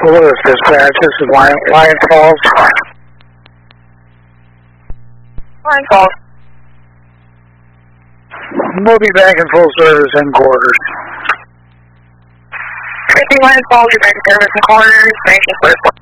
Lewis Dispatch, this is Lion Falls. Lion Falls. We'll be back in full service in quarters. 50 Lion Falls, you're back in service in quarters. Thank you.